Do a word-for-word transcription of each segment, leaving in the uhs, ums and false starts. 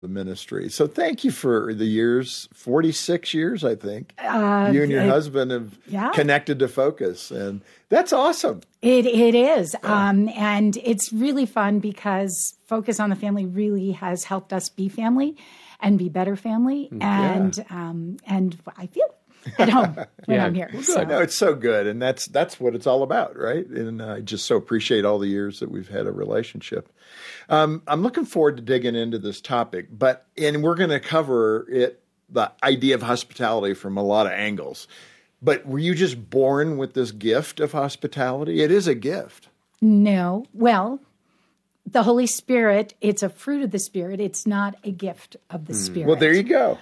the ministry. So thank you for the years, forty-six years, I think. Uh, you and your it, husband have yeah. connected to Focus, and that's awesome. It It is. Yeah. Um, and it's really fun because Focus on the Family really has helped us be family and be better family. And yeah. um, and I feel at home when yeah. I'm here. Well, good. So. No, it's so good. And that's that's what it's all about, right? And I just so appreciate all the years that we've had a relationship. Um, I'm looking forward to digging into this topic, but and we're going to cover it, the idea of hospitality from a lot of angles. But were you just born with this gift of hospitality? It is a gift. No. Well, the Holy Spirit, it's a fruit of the Spirit. It's not a gift of the mm. Spirit. Well, there you go.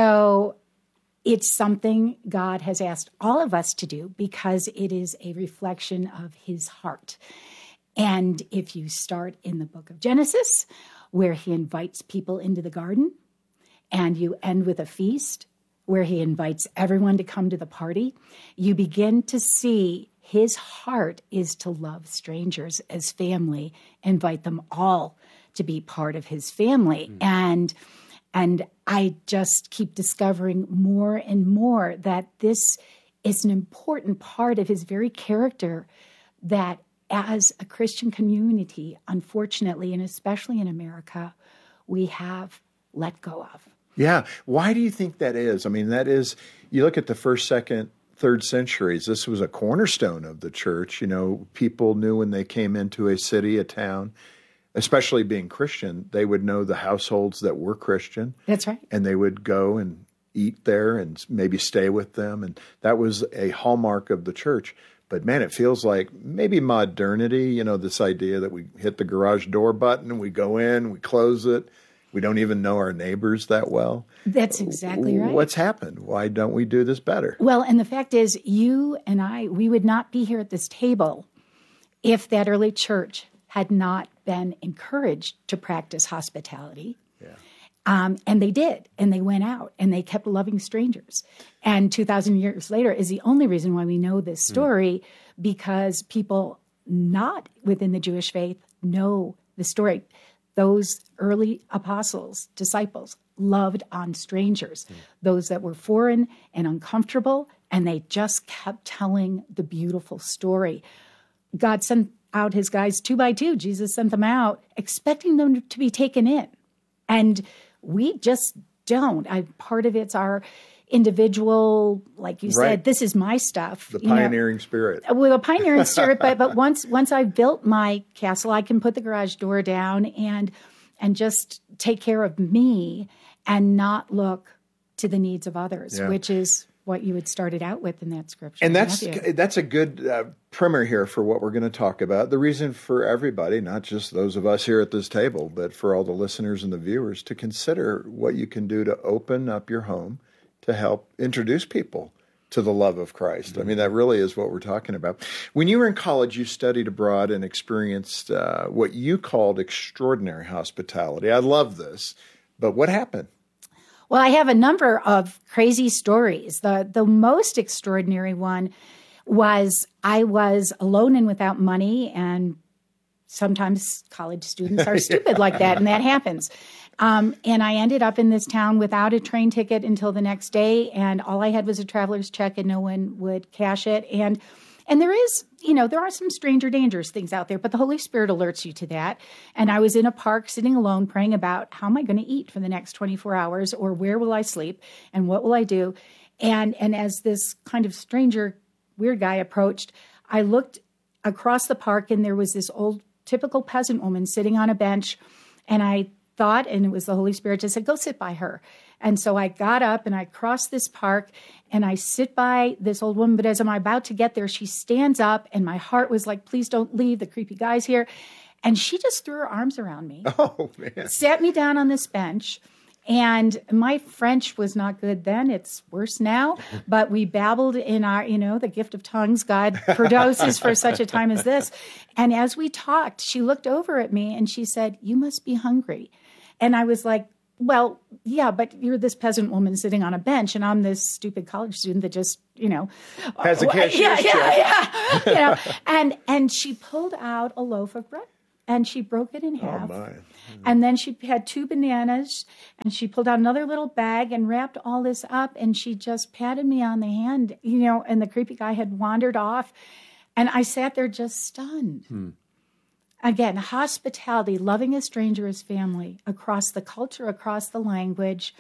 So it's something God has asked all of us to do because it is a reflection of his heart. And if you start in the book of Genesis, where he invites people into the garden, and you end with a feast where he invites everyone to come to the party, you begin to see his heart is to love strangers as family, invite them all to be part of his family. Mm. And and I just keep discovering more and more that this is an important part of his very character that as a Christian community, unfortunately, and especially in America, we have let go of. Yeah. Why do you think that is? I mean, that is, you look at the first, second, third centuries, this was a cornerstone of the church. You know, people knew when they came into a city, a town, especially being Christian, they would know the households that were Christian. That's right. And they would go and eat there and maybe stay with them. And that was a hallmark of the church. But man, it feels like maybe modernity, you know, this idea that we hit the garage door button and we go in, we close it. We don't even know our neighbors that well. That's exactly right. What's happened? Why don't we do this better? Well, and the fact is, you and I, we would not be here at this table if that early church had not been encouraged to practice hospitality. Yeah. Um, and they did, and they went out, and they kept loving strangers. And two thousand years later is the only reason why we know this story, mm. because people not within the Jewish faith know the story. Those early apostles, disciples, loved on strangers, mm. those that were foreign and uncomfortable, and they just kept telling the beautiful story. God sent out his guys two by two. Jesus sent them out, expecting them to be taken in. And we just don't. I, part of it's our individual, like you right. said, this is my stuff. The pioneering know, spirit. With a pioneering spirit, but but once once I've built my castle, I can put the garage door down and and just take care of me and not look to the needs of others, yeah. which is what you had started out with in that scripture. And that's Matthew. that's a good uh, primer here for what we're going to talk about. The reason for everybody, not just those of us here at this table, but for all the listeners and the viewers, to consider what you can do to open up your home to help introduce people to the love of Christ. Mm-hmm. I mean, that really is what we're talking about. When you were in college, you studied abroad and experienced uh, what you called extraordinary hospitality. I love this, but what happened? Well, I have a number of crazy stories. The the most extraordinary one was I was alone and without money, and sometimes college students are stupid yeah. like that, and that happens. Um, and I ended up in this town without a train ticket until the next day, and all I had was a traveler's check, and no one would cash it. And And there is, you know, there are some stranger dangerous things out there, but the Holy Spirit alerts you to that. And I was in a park sitting alone praying about how am I going to eat for the next twenty-four hours, or where will I sleep and what will I do? And and as this kind of stranger, weird guy approached, I looked across the park and there was this old typical peasant woman sitting on a bench. And I thought, and it was the Holy Spirit, just said, go sit by her. And so I got up and I crossed this park and I sit by this old woman. But as I'm about to get there, she stands up and my heart was like, please don't leave. The creepy guy's here. And she just threw her arms around me. Oh, man. Sat me down on this bench. And my French was not good then. It's worse now. But we babbled in our, you know, the gift of tongues God produces for such a time as this. And as we talked, she looked over at me and she said, you must be hungry. And I was like, well, yeah, but you're this peasant woman sitting on a bench, and I'm this stupid college student that just, you know, has a cashier's yeah, check. yeah, yeah, you know. And and she pulled out a loaf of bread and she broke it in Oh, half. my. And then she had two bananas, and she pulled out another little bag and wrapped all this up, and she just patted me on the hand, you know, and the creepy guy had wandered off. And I sat there just stunned. Hmm. Again, hospitality, loving a stranger as family, across the culture, across the language.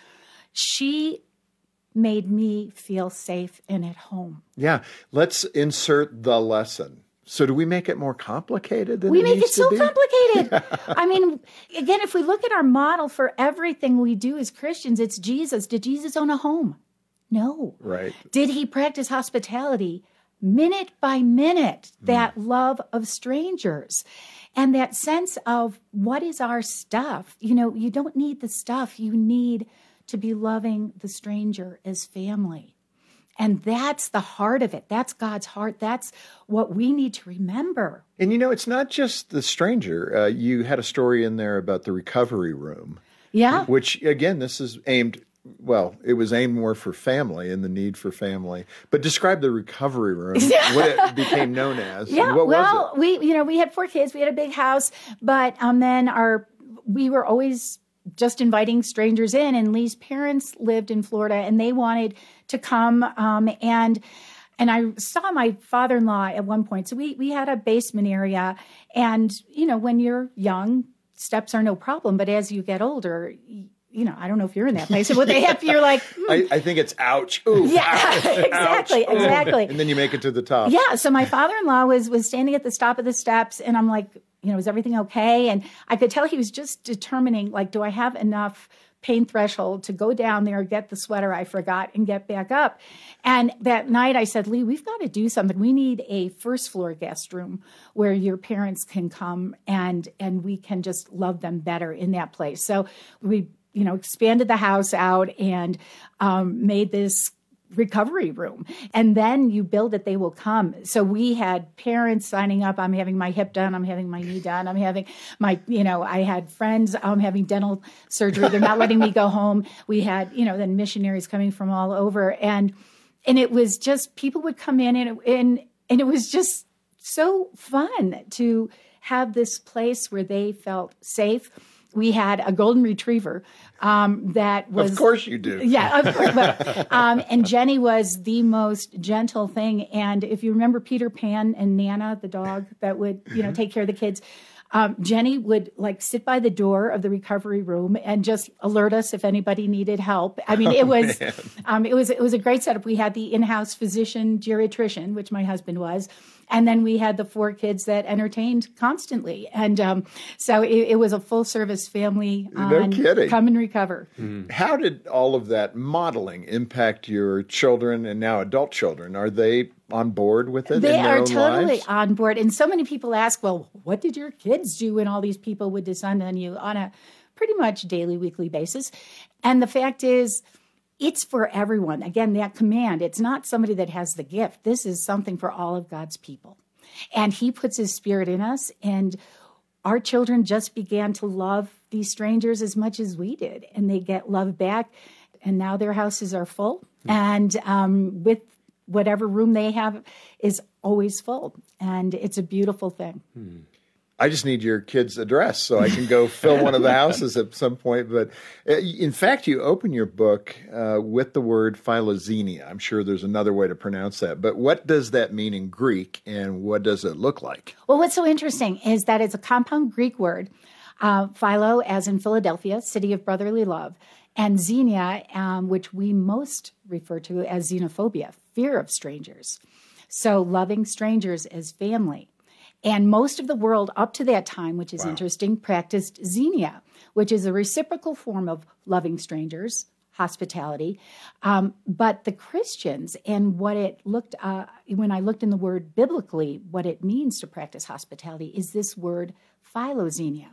She made me feel safe and at home. Yeah. Let's insert the lesson. So do we make it more complicated than we it make needs it so to be? complicated. I mean, again, if we look at our model for everything we do as Christians, it's Jesus. Did Jesus own a home? No. Right. Did he practice hospitality? Minute by minute, that mm. love of strangers and that sense of what is our stuff. You know, you don't need the stuff. You need to be loving the stranger as family. And that's the heart of it. That's God's heart. That's what we need to remember. And, you know, it's not just the stranger. Uh, you had a story in there about the recovery room. Yeah. Which, again, this is aimed, well, it was aimed more for family and the need for family. But describe the recovery room, what it became known as. Yeah, and what well, was it? we, you know, we had four kids. We had a big house. But um, then our, we were always just inviting strangers in, and Lee's parents lived in Florida, and they wanted to come. Um, and and I saw my father-in-law at one point. So we we had a basement area, and you know, when you're young, steps are no problem. But as you get older, you, you know, I don't know if you're in that place. So what they have, you're like, hmm. I, I think it's ouch. Ooh, yeah, ouch, exactly, ouch. exactly. And then you make it to the top. Yeah. So my father-in-law was was standing at the top of the steps, and I'm like, you know, is everything okay? And I could tell he was just determining, like, do I have enough pain threshold to go down there, get the sweater I forgot, and get back up? And that night I said, Lee, we've got to do something. We need a first floor guest room where your parents can come and and we can just love them better in that place. So we, you know, expanded the house out and um, made this recovery room. And then you build it, they will come. So we had parents signing up. I'm having my hip done. I'm having my knee done. I'm having my, you know, I had friends. I'm having dental surgery. They're not letting me go home. We had, you know, then missionaries coming from all over. And, and it was just, people would come in and, and, and it was just so fun to have this place where they felt safe. We had a golden retriever um, that was... Of course you do. Yeah, of course. But, um, and Jenny was the most gentle thing. And if you remember Peter Pan and Nana, the dog that would, you know, take care of the kids, um, Jenny would like sit by the door of the recovery room and just alert us if anybody needed help. I mean, it was, oh, um, it was, it was a great setup. We had the in-house physician geriatrician, which my husband was. And then we had the four kids that entertained constantly. And um, so it, it was a full-service family on no kidding. Come and Recover. Mm. How did all of that modeling impact your children and now adult children? Are they on board with it They in their are own totally lives? on board. And so many people ask, well, what did your kids do when all these people would descend on you on a pretty much daily, weekly basis? And the fact is, it's for everyone. Again, that command, it's not somebody that has the gift. This is something for all of God's people. And he puts his spirit in us, and our children just began to love these strangers as much as we did, and they get love back. And now their houses are full, mm-hmm. and um, with whatever room they have is always full. And it's a beautiful thing. Hmm. I just need your kid's address so I can go fill one of the houses at some point. But uh, in fact, you open your book uh, with the word philoxenia. I'm sure there's another way to pronounce that. But what does that mean in Greek, and what does it look like? Well, what's so interesting is that it's a compound Greek word, uh, philo, as in Philadelphia, city of brotherly love, and xenia, um, which we most refer to as xenophobia, fear of strangers. So loving strangers as family. And most of the world up to that time, which is wow. interesting, practiced xenia, which is a reciprocal form of loving strangers, hospitality. Um, but the Christians, and what it looked, uh, when I looked in the word biblically, what it means to practice hospitality is this word philoxenia.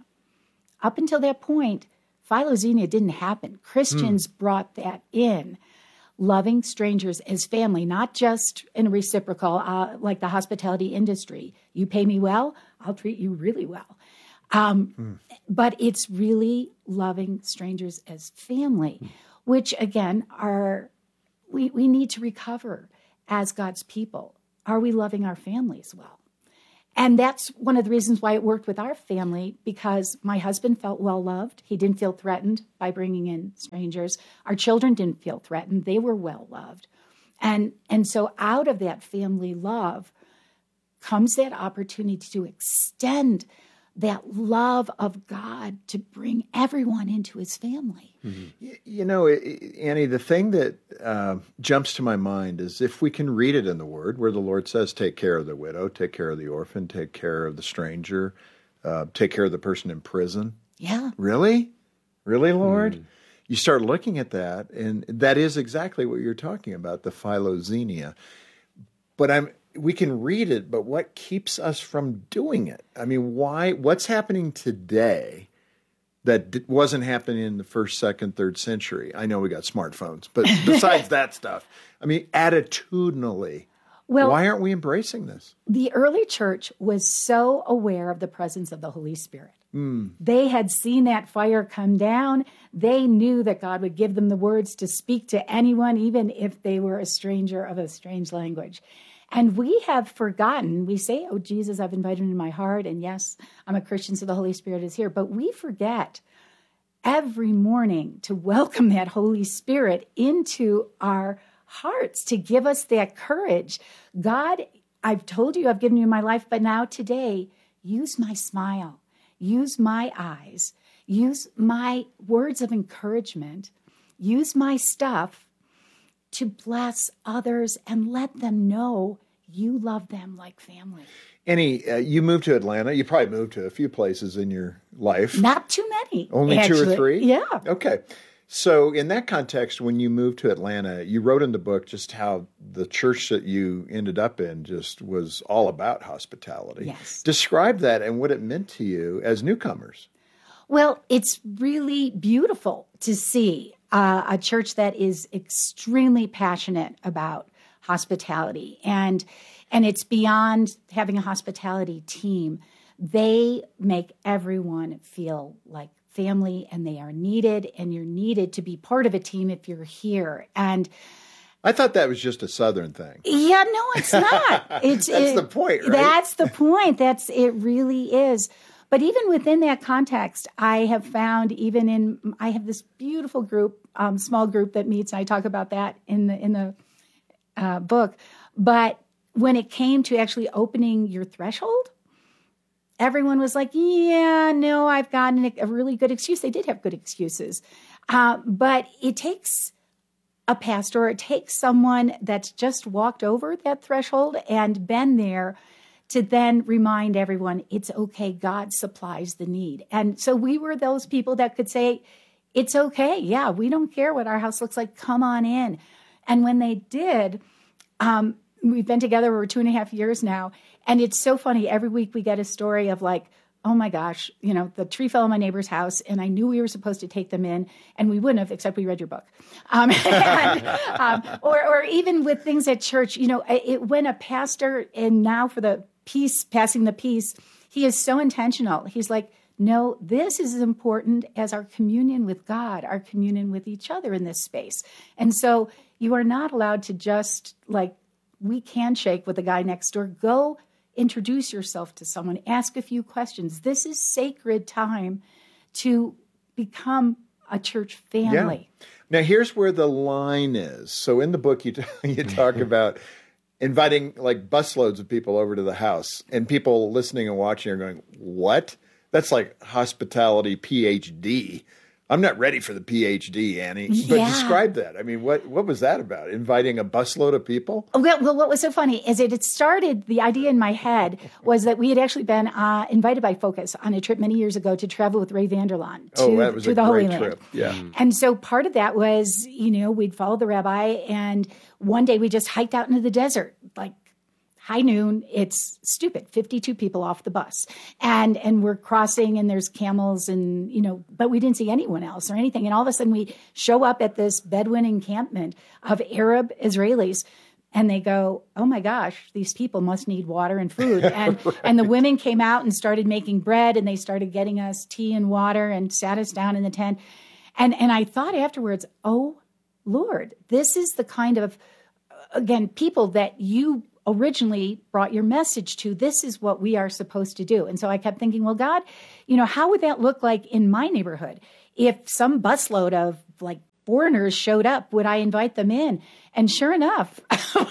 Up until that point, philoxenia didn't happen. Christians mm. brought that in. Loving strangers as family, not just in a reciprocal, uh, like the hospitality industry. You pay me well, I'll treat you really well. Um, mm. But it's really loving strangers as family, mm. which, again, are we, we need to recover as God's people. Are we loving our families well? And that's one of the reasons why it worked with our family, because my husband felt well-loved. He didn't feel threatened by bringing in strangers. Our children didn't feel threatened. They were well-loved. And, and so out of that family love comes that opportunity to extend that love of God to bring everyone into his family. Mm-hmm. You, you know, Annie, the thing that uh, jumps to my mind is if we can read it in the Word, where the Lord says, take care of the widow, take care of the orphan, take care of the stranger, uh, take care of the person in prison. Yeah. Really? Really, Lord? Mm. You start looking at that, and that is exactly what you're talking about, the philoxenia. But I'm we can read it, but what keeps us from doing it? I mean, why? What's happening today that wasn't happening in the first, second, third century? I know we got smartphones, but besides that stuff, I mean, attitudinally, well, why aren't we embracing this? The early church was so aware of the presence of the Holy Spirit. Mm. They had seen that fire come down. They knew that God would give them the words to speak to anyone, even if they were a stranger of a strange language. And we have forgotten, we say, oh, Jesus, I've invited him into my heart. And yes, I'm a Christian, so the Holy Spirit is here. But we forget every morning to welcome that Holy Spirit into our hearts, to give us that courage. God, I've told you I've given you my life, but now today, use my smile, use my eyes, use my words of encouragement, use my stuff to bless others and let them know you love them like family. Annie, uh, you moved to Atlanta. You probably moved to a few places in your life. Not too many. Only actually. two or three? Yeah. Okay. So in that context, when you moved to Atlanta, you wrote in the book just how the church that you ended up in just was all about hospitality. Yes. Describe that and what it meant to you as newcomers. Well, it's really beautiful to see Uh, a church that is extremely passionate about hospitality. And, and it's beyond having a hospitality team. They make everyone feel like family, and they are needed, and you're needed to be part of a team if you're here. And I thought that was just a Southern thing. Yeah, no, it's not. It's, that's it, the point, right? That's the point. That's it really is. But even within that context, I have found even in, I have this beautiful group, um, small group that meets, and I talk about that in the in the uh, book. But when it came to actually opening your threshold, everyone was like, yeah, no, I've gotten a really good excuse. They did have good excuses. Uh, but it takes a pastor, it takes someone that's just walked over that threshold and been there to then remind everyone it's okay, God supplies the need. And so we were those people that could say, it's okay, yeah, we don't care what our house looks like, come on in. And when they did, um, we've been together over two and a half years now, and it's so funny, every week we get a story of like, oh my gosh, you know, the tree fell in my neighbor's house, and I knew we were supposed to take them in, and we wouldn't have, except we read your book. Um, and, um, or, or even with things at church, you know, it, when a pastor, and now for the peace, passing the peace, he is so intentional. He's like, no, this is as important as our communion with God, our communion with each other in this space. And so you are not allowed to just like, we can shake with the guy next door. Go introduce yourself to someone, ask a few questions. This is sacred time to become a church family. Yeah. Now, here's where the line is. So in the book, you, t- you talk about inviting like busloads of people over to the house, and people listening and watching are going, what? That's like hospitality P H D. I'm not ready for the P H D, Annie. But yeah. describe that. I mean, what what was that about? Inviting a busload of people? Well, well, what was so funny is it, it started, the idea in my head was that we had actually been uh, invited by Focus on a trip many years ago to travel with Ray Vanderlaan to, oh, that was to a the great Holy trip. Land. Yeah. Mm. And so part of that was, you know, we'd follow the rabbi, and one day we just hiked out into the desert, like high noon. It's stupid. fifty-two people off the bus. And and we're crossing, and there's camels, and, you know, but we didn't see anyone else or anything. And all of a sudden we show up at this Bedouin encampment of Arab Israelis, and they go, oh my gosh, these people must need water and food. And right. and the women came out and started making bread, and they started getting us tea and water and sat us down in the tent. And and I thought afterwards, oh Lord, this is the kind of, again, people that you originally brought your message to. This is what we are supposed to do. And so I kept thinking, well, God, you know, how would that look like in my neighborhood? If some busload of like foreigners showed up, would I invite them in? And sure enough,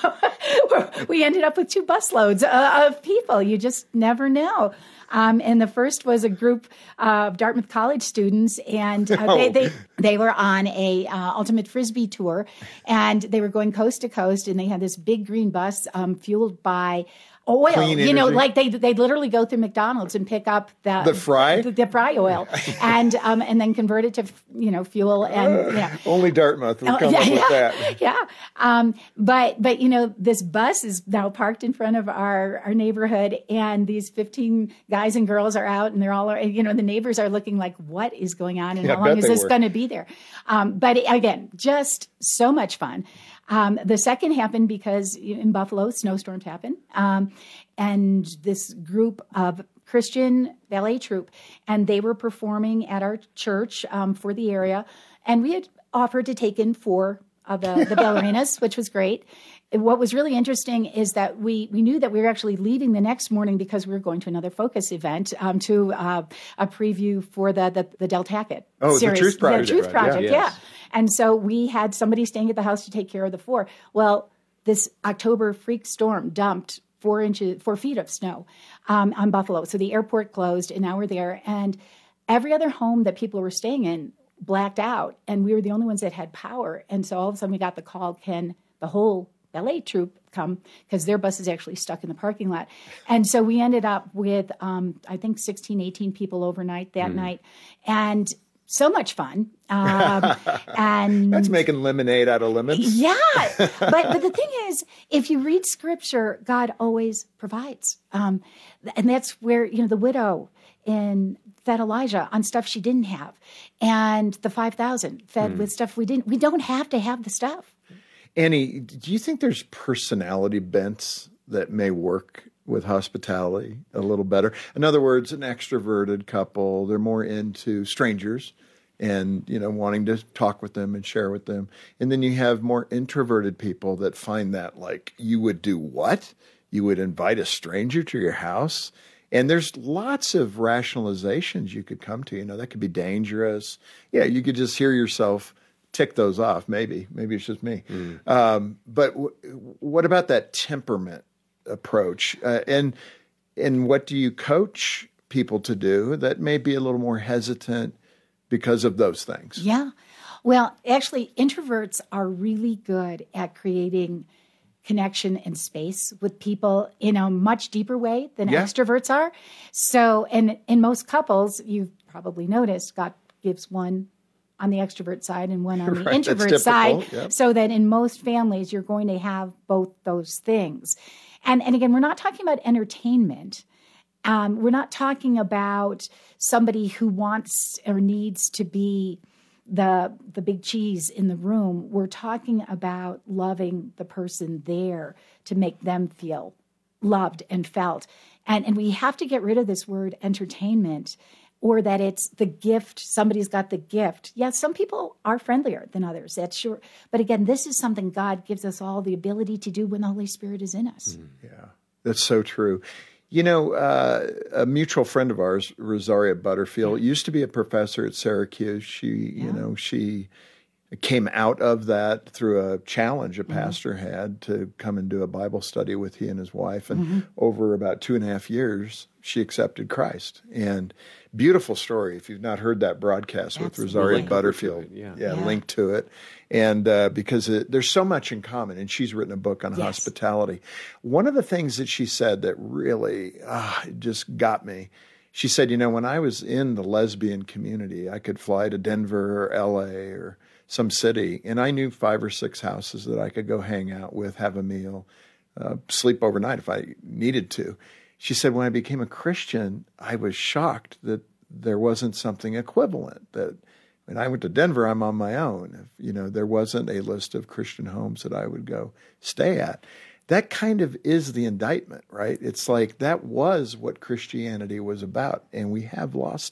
we ended up with two busloads uh, of people. You just never know. Um, and the first was a group of Dartmouth College students, and uh, oh. they, they they were on a uh, Ultimate Frisbee tour, and they were going coast to coast, and they had this big green bus um, fueled by oil. Clean you know, energy. like they they literally go through McDonald's and pick up the The fry? the, the fry oil, and um, and then convert it to you know fuel, and you know. Only Dartmouth would Oh, come yeah, up with yeah, that. Yeah. Um, but, but, you know, this bus is now parked in front of our, our neighborhood, and these fifteen guys and girls are out, and they're all, you know, the neighbors are looking like, what is going on? And Yeah, I how long bet is they this were. going to be there? Um, but again, just so much fun. Um, the second happened because in Buffalo, snowstorms happen. Um, and this group of Christian ballet troupe, and they were performing at our church um, for the area. And we had offered to take in four of the, the ballerinas, which was great. What was really interesting is that we, we knew that we were actually leaving the next morning because we were going to another Focus event um, to uh, a preview for the the, the Del Tackett Oh, the series. Truth Project, The Truth right, Project, yeah. yeah. Yes. And so we had somebody staying at the house to take care of the four. Well, this October freak storm dumped four inches, four feet of snow um, on Buffalo. So the airport closed, and now we're there. And every other home that people were staying in blacked out, and we were the only ones that had power. And so all of a sudden we got the call, can the whole ballet troupe come? Because their bus is actually stuck in the parking lot. And so we ended up with, um, I think, sixteen, eighteen people overnight that mm. night. And so much fun. Um, and That's making lemonade out of lemons. Yeah. But, but the thing is, if you read scripture, God always provides. Um, and that's where, you know, the widow in fed Elijah on stuff she didn't have, and the five thousand fed mm. with stuff we didn't. We don't have to have the stuff. Annie, do you think there's personality bents that may work with hospitality a little better? In other words, an extroverted couple, they're more into strangers and, you know, wanting to talk with them and share with them. And then you have more introverted people that find that, like, you would do what? You would invite a stranger to your house? And there's lots of rationalizations you could come to. You know, that could be dangerous. Yeah, you could just hear yourself tick those off. Maybe, maybe it's just me. Mm. Um, but w- what about that temperament approach? Uh, and and what do you coach people to do that may be a little more hesitant because of those things? Yeah. Well, actually, introverts are really good at creating connection and space with people in a much deeper way than yeah. extroverts are. So, and in most couples, you've probably noticed, God gives one on the extrovert side and one on the right, introvert side, yep. so that in most families, you're going to have both those things. And, and again, we're not talking about entertainment. Um, we're not talking about somebody who wants or needs to be the the big cheese in the room. We're talking about loving the person there to make them feel loved and felt. And, and we have to get rid of this word entertainment, or that it's the gift. Somebody's got the gift. Yes, some people are friendlier than others. That's sure. But again, this is something God gives us all the ability to do when the Holy Spirit is in us. Mm, yeah, that's so true. You know, uh, a mutual friend of ours, Rosaria Butterfield, used to be a professor at Syracuse. She, yeah. you know, she came out of that through a challenge a pastor mm-hmm. had to come and do a Bible study with he and his wife. And mm-hmm. over about two and a half years, she accepted Christ. And beautiful story. If you've not heard that broadcast That's with Rosaria Butterfield, yeah. yeah, yeah, link to it. And uh, because it, there's so much in common, and she's written a book on yes. hospitality. One of the things that she said that really uh, just got me, she said, you know, when I was in the lesbian community, I could fly to Denver or L A or some city, and I knew five or six houses that I could go hang out with, have a meal, uh, sleep overnight if I needed to. She said, when I became a Christian, I was shocked that there wasn't something equivalent, that when I went to Denver, I'm on my own. If, you know, there wasn't a list of Christian homes that I would go stay at. That kind of is the indictment, right? It's like that was what Christianity was about, and we have lost it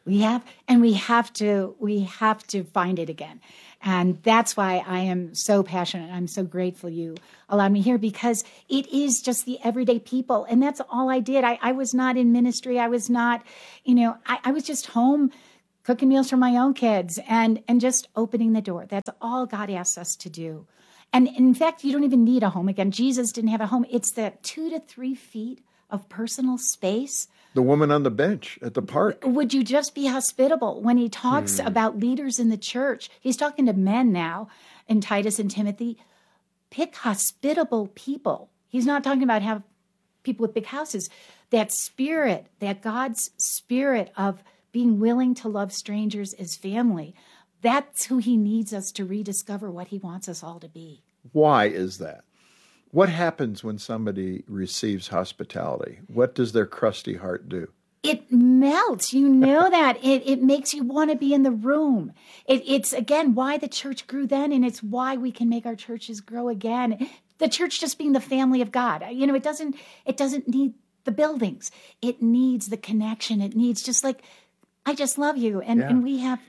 We have, and we have to, we have to find it again. And that's why I am so passionate. I'm so grateful you allowed me here, because it is just the everyday people. And that's all I did. I, I was not in ministry. I was not, you know, I, I was just home cooking meals for my own kids and, and just opening the door. That's all God asks us to do. And in fact, you don't even need a home. Again, Jesus didn't have a home. It's the two to three feet of personal space. The woman on the bench at the park. Would you just be hospitable? When he talks hmm. about leaders in the church, he's talking to men now in Titus and Timothy. Pick hospitable people. He's not talking about have people with big houses. That spirit, that God's spirit of being willing to love strangers as family, that's who he needs us to rediscover what he wants us all to be. Why is that? What happens when somebody receives hospitality? What does their crusty heart do? It melts. You know that. It it makes you want to be in the room. It, it's, again, why the church grew then, and it's why we can make our churches grow again. The church just being the family of God. You know, it doesn't it doesn't need the buildings. It needs the connection. It needs just like, I just love you. And, yeah. and we have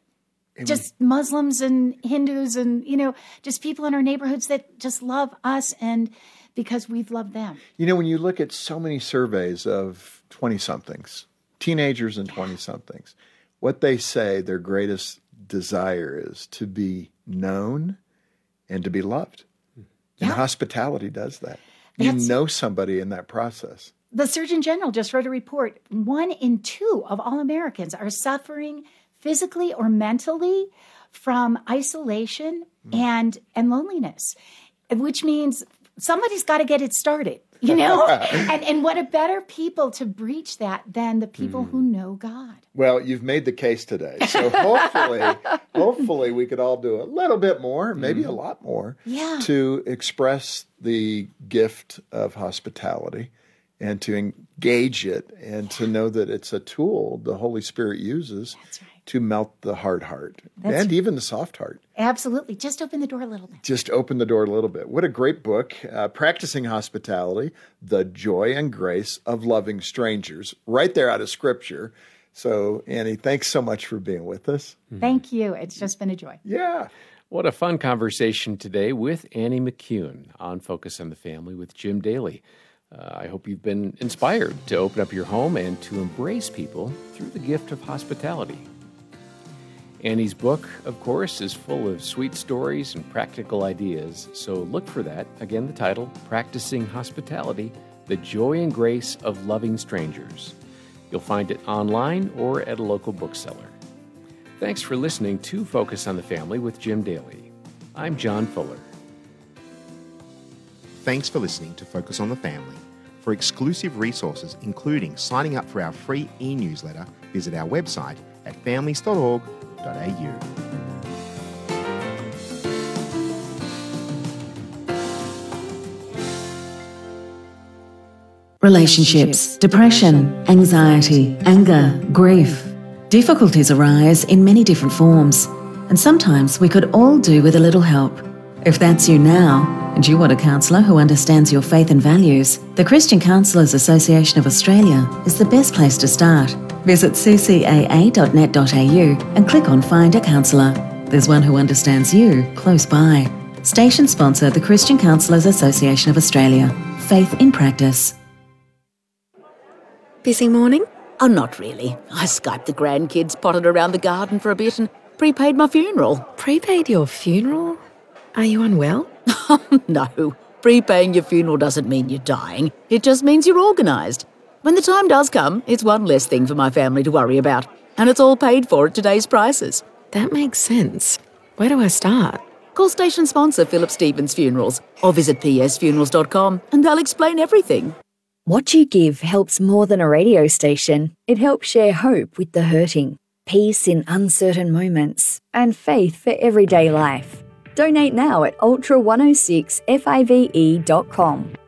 just Muslims and Hindus and, you know, just people in our neighborhoods that just love us, and because we've loved them. You know, when you look at so many surveys of twenty-somethings, teenagers and twenty-somethings, what they say their greatest desire is to be known and to be loved. Yeah. And hospitality does that. You That's, know somebody in that process. The Surgeon General just wrote a report. One in two of all Americans are suffering physically or mentally from isolation mm. and and loneliness, which means somebody's got to get it started, you know? and and what a better people to breach that than the people mm. who know God. Well, you've made the case today. So hopefully, hopefully we could all do a little bit more, maybe mm. a lot more, yeah. to express the gift of hospitality and to engage it and yeah. to know that it's a tool the Holy Spirit uses That's right. to melt the hard heart That's and right. even the soft heart. Absolutely. Just open the door a little bit. Just open the door a little bit. What a great book, uh, Practicing Hospitality, The Joy and Grace of Loving Strangers, right there out of Scripture. So, Annie, thanks so much for being with us. Thank you. It's just been a joy. Yeah. What a fun conversation today with Annie McCune on Focus on the Family with Jim Daly. Uh, I hope you've been inspired to open up your home and to embrace people through the gift of hospitality. Annie's book, of course, is full of sweet stories and practical ideas, so look for that. Again, the title, Practicing Hospitality, The Joy and Grace of Loving Strangers. You'll find it online or at a local bookseller. Thanks for listening to Focus on the Family with Jim Daly. I'm John Fuller. Thanks for listening to Focus on the Family. For exclusive resources, including signing up for our free e-newsletter, visit our website at families dot org dot a u. Relationships, depression, anxiety, anger, grief. Difficulties arise in many different forms, and sometimes we could all do with a little help. If that's you now, and you want a counsellor who understands your faith and values, the Christian Counsellors Association of Australia is the best place to start. Visit c c a a dot net dot a u and click on Find a Counsellor. There's one who understands you close by. Station sponsor, the Christian Counsellors Association of Australia. Faith in practice. Busy morning? Oh, not really. I Skyped the grandkids, potted around the garden for a bit and prepaid my funeral. Prepaid your funeral? Are you unwell? No. Prepaying your funeral doesn't mean you're dying. It just means you're organised. When the time does come, it's one less thing for my family to worry about. And it's all paid for at today's prices. That makes sense. Where do I start? Call station sponsor Philip Stevens Funerals or visit p s funerals dot com and they'll explain everything. What you give helps more than a radio station. It helps share hope with the hurting, peace in uncertain moments, and faith for everyday life. Donate now at ultra one oh six five e dot com.